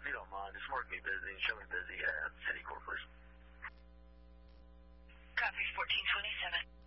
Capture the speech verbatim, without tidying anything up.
if you don't mind. Just mark me busy and show me busy at City Corporation. Copy fourteen twenty-seven.